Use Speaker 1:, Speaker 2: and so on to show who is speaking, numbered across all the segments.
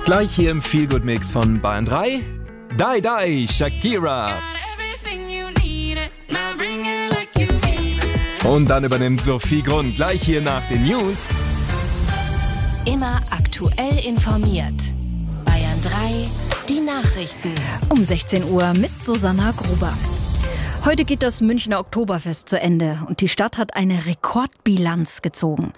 Speaker 1: Gleich hier im Feel-Good-Mix von Bayern 3. Die, die, Shakira. Und dann übernimmt Sophie Grund gleich hier nach den News.
Speaker 2: Immer aktuell informiert. Bayern 3, die Nachrichten.
Speaker 3: Um 16 Uhr mit Susanna Gruber. Heute geht das Münchner Oktoberfest zu Ende und die Stadt hat eine Rekordbilanz gezogen.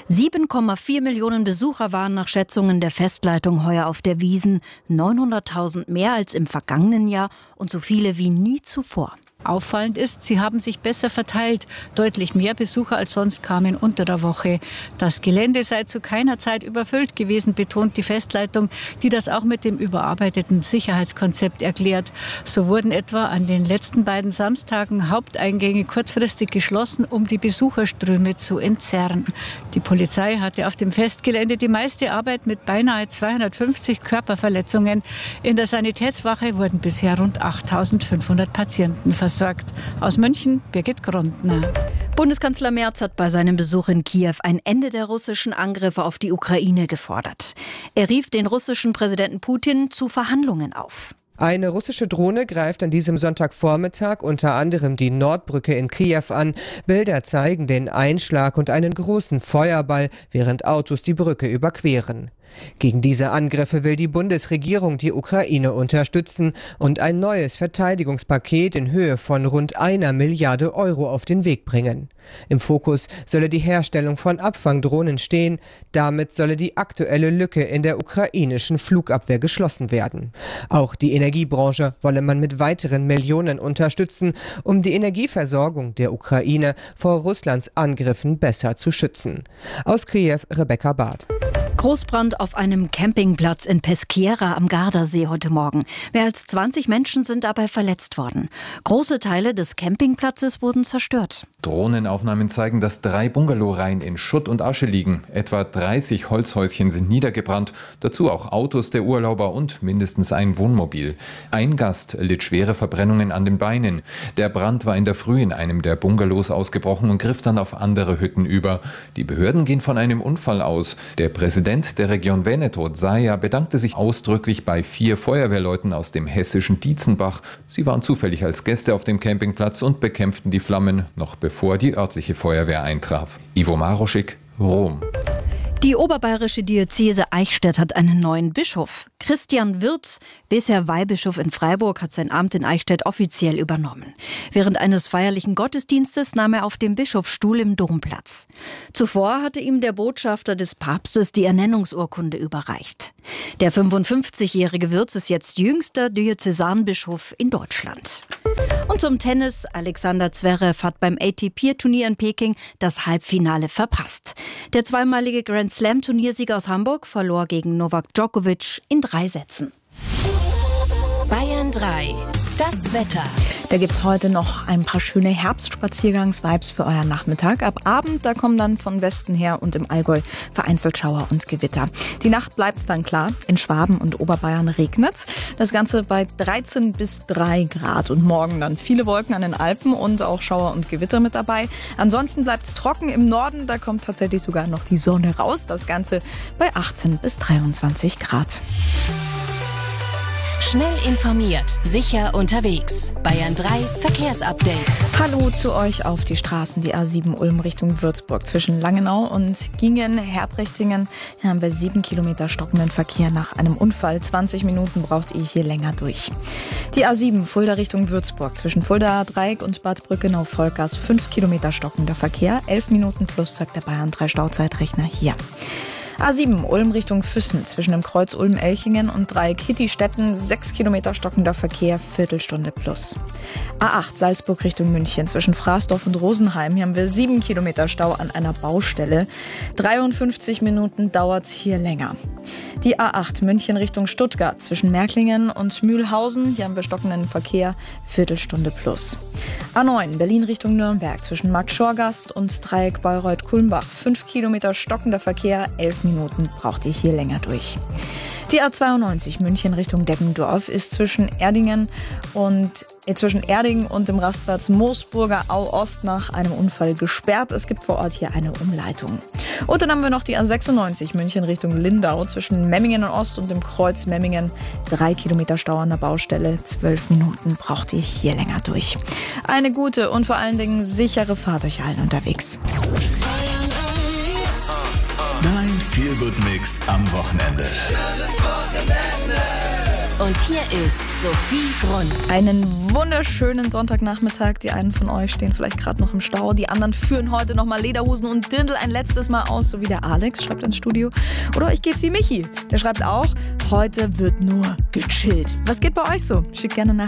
Speaker 3: 7,4 Millionen Besucher waren nach Schätzungen der Festleitung heuer auf der Wiesn, 900.000 mehr als im vergangenen Jahr und so viele wie nie zuvor.
Speaker 4: Auffallend ist, sie haben sich besser verteilt. Deutlich mehr Besucher als sonst kamen unter der Woche. Das Gelände sei zu keiner Zeit überfüllt gewesen, betont die Festleitung, die das auch mit dem überarbeiteten Sicherheitskonzept erklärt. So wurden etwa an den letzten beiden Samstagen Haupteingänge kurzfristig geschlossen, um die Besucherströme zu entzerren. Die Polizei hatte auf dem Festgelände die meiste Arbeit mit beinahe 250 Körperverletzungen. In der Sanitätswache wurden bisher rund 8.500 Patienten versorgt. Aus München, Birgit Grundner.
Speaker 3: Bundeskanzler Merz hat bei seinem Besuch in Kiew ein Ende der russischen Angriffe auf die Ukraine gefordert. Er rief den russischen Präsidenten Putin zu Verhandlungen auf.
Speaker 5: Eine russische Drohne greift an diesem Sonntagvormittag unter anderem die Nordbrücke in Kiew an. Bilder zeigen den Einschlag und einen großen Feuerball, während Autos die Brücke überqueren. Gegen diese Angriffe will die Bundesregierung die Ukraine unterstützen und ein neues Verteidigungspaket in Höhe von rund 1 Milliarde Euro auf den Weg bringen. Im Fokus solle die Herstellung von Abfangdrohnen stehen. Damit solle die aktuelle Lücke in der ukrainischen Flugabwehr geschlossen werden. Auch die Energiebranche wolle man mit weiteren Millionen unterstützen, um die Energieversorgung der Ukraine vor Russlands Angriffen besser zu schützen. Aus Kiew, Rebecca Barth.
Speaker 3: Großbrand auf einem Campingplatz in Peschiera am Gardasee heute Morgen. Mehr als 20 Menschen sind dabei verletzt worden. Große Teile des Campingplatzes wurden zerstört.
Speaker 6: Drohnenaufnahmen zeigen, dass 3 Bungalowreihen in Schutt und Asche liegen. Etwa 30 Holzhäuschen sind niedergebrannt. Dazu auch Autos der Urlauber und mindestens ein Wohnmobil. Ein Gast litt schwere Verbrennungen an den Beinen. Der Brand war in der Früh in einem der Bungalows ausgebrochen und griff dann auf andere Hütten über. Die Behörden gehen von einem Unfall aus. Der Präsident der Region Veneto, Zaia, bedankte sich ausdrücklich bei 4 Feuerwehrleuten aus dem hessischen Dietzenbach. Sie waren zufällig als Gäste auf dem Campingplatz und bekämpften die Flammen, noch bevor die örtliche Feuerwehr eintraf. Ivo Maroschik, Rom.
Speaker 3: Die oberbayerische Diözese Eichstätt hat einen neuen Bischof. Christian Wirz, bisher Weihbischof in Freiburg, hat sein Amt in Eichstätt offiziell übernommen. Während eines feierlichen Gottesdienstes nahm er auf dem Bischofsstuhl im Dom Platz. Zuvor hatte ihm der Botschafter des Papstes die Ernennungsurkunde überreicht. Der 55-jährige Wirz ist jetzt jüngster Diözesanbischof in Deutschland. Und zum Tennis. Alexander Zverev hat beim ATP-Turnier in Peking das Halbfinale verpasst. Der zweimalige Grand Slam-Turniersieger aus Hamburg verlor gegen Novak Djokovic in 3 Sätzen.
Speaker 2: Bayern 3, das Wetter.
Speaker 7: Da gibt's heute noch ein paar schöne Herbstspaziergangs-Vibes für euren Nachmittag. Ab Abend, da kommen dann von Westen her und im Allgäu vereinzelt Schauer und Gewitter. Die Nacht bleibt's dann klar. In Schwaben und Oberbayern regnet's. Das Ganze bei 13 bis 3 Grad. Und morgen dann viele Wolken an den Alpen und auch Schauer und Gewitter mit dabei. Ansonsten bleibt's trocken im Norden. Da kommt tatsächlich sogar noch die Sonne raus. Das Ganze bei 18 bis 23 Grad.
Speaker 2: Schnell informiert, sicher unterwegs. Bayern 3 Verkehrsupdate.
Speaker 7: Hallo zu euch auf die Straßen. Die A7 Ulm Richtung Würzburg zwischen Langenau und Gingen-Herbrichtingen. Hier haben wir 7 Kilometer stockenden Verkehr nach einem Unfall. 20 Minuten braucht ihr hier länger durch. Die A7 Fulda Richtung Würzburg zwischen Fulda Dreieck und Bad Brückenau-Volkers. 5 Kilometer stockender Verkehr. 11 Minuten plus, sagt der Bayern 3 Stauzeitrechner hier. A7 Ulm Richtung Füssen zwischen dem Kreuz Ulm-Elchingen und Dreieck Hittistetten 6 Kilometer stockender Verkehr, Viertelstunde plus. A8 Salzburg Richtung München zwischen Fraßdorf und Rosenheim. Hier haben wir 7 Kilometer Stau an einer Baustelle. 53 Minuten dauert's hier länger. Die A8 München Richtung Stuttgart zwischen Märklingen und Mühlhausen. Hier haben wir stockenden Verkehr, Viertelstunde plus. A9 Berlin Richtung Nürnberg zwischen Markt-Schorgast und Dreieck Bayreuth-Kulmbach. 5 Kilometer stockender Verkehr, 11 Minuten braucht ihr hier länger durch. Die A92 München Richtung Deggendorf ist zwischen Erdingen und zwischen Erding und dem Rastplatz Moosburger Au Ost nach einem Unfall gesperrt. Es gibt vor Ort hier eine Umleitung. Und dann haben wir noch die A96 München Richtung Lindau zwischen Memmingen und Ost und dem Kreuz Memmingen. 3 Kilometer Stau an der Baustelle. 12 Minuten braucht ihr hier länger durch. Eine gute und vor allen Dingen sichere Fahrt euch allen unterwegs.
Speaker 8: Dein Feel-Good-Mix am Wochenende.
Speaker 2: Und hier ist Sophie Grund.
Speaker 7: Einen wunderschönen Sonntagnachmittag. Die einen von euch stehen vielleicht gerade noch im Stau. Die anderen führen heute nochmal Lederhosen und Dirndl ein letztes Mal aus, so wie der Alex schreibt ins Studio. Oder euch geht's wie Michi. Der schreibt auch, heute wird nur gechillt. Was geht bei euch so? Schickt gerne nach.